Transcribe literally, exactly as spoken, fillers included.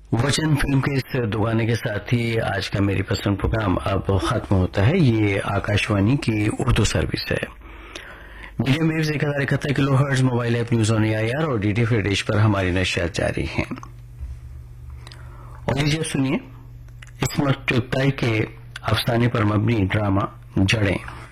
वचन फिल्म के इस दो गाने के साथ ही आज का मेरी पसंद प्रोग्राम अब खत्म होता है। ये आकाशवाणी की उर्दू सर्विस है। मीडियम वेव्स एक हजार इकहत्तर kilo hertz mobile app news on AIR और डीडी फ्री डिश पर हमारी नशियात जारी हैं। और लीजिए सुनिए इस्मत चुगताई के अफसाने पर मबनी ड्रामा जड़ें।